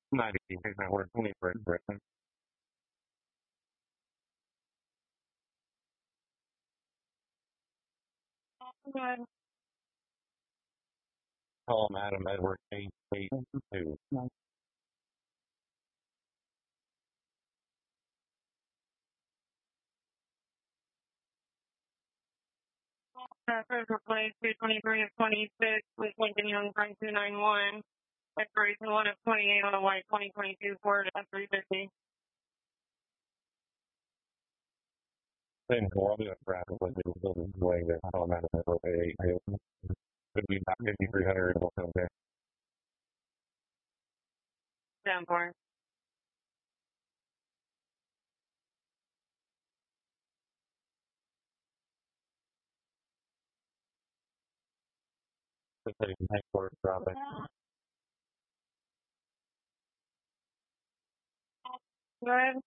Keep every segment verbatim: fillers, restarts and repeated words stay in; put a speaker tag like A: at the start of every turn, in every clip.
A: ninety, network twenty-three, Britain. Good. Call Madam Edward eight eight two. Traffic replace two twenty-three of twenty-six with Lincoln Young Prime two ninety-one. Expiration one of twenty-eight on a white twenty twenty-two Ford F three fifty. Then Columbia traffic was the building way that Colorado Metro eight could be about fifty-three hundred or something. Down for the city headquarters traffic. Good.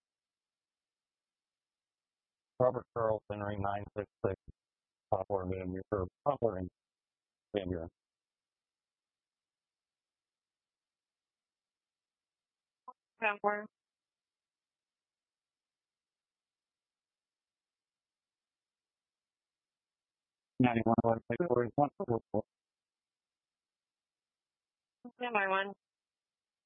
A: Robert Charles Henry nine six six Poplar Avenue or Poplar and Zambia. Down for ninety-one one six four one four four. Stand by one.